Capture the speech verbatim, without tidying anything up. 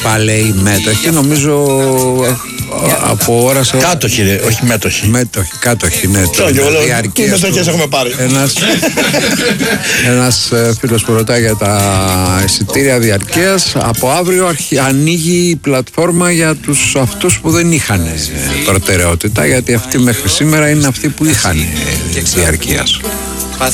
παλαιοί μέτοχοι, νομίζω από ώρα σε ώρα. Κάτοχοι, ρε, όχι μέτοχοι. Μέτοχοι, κάτοχοι, ναι. Τι μετοχές έχουμε πάρει. Ένας, ένας φίλος που ρωτάει για τα εισιτήρια διαρκείας. Από αύριο αρχι, ανοίγει η πλατφόρμα για τους αυτούς που δεν είχαν προτεραιότητα, γιατί αυτοί μέχρι σήμερα είναι αυτοί που είχαν διαρκείας.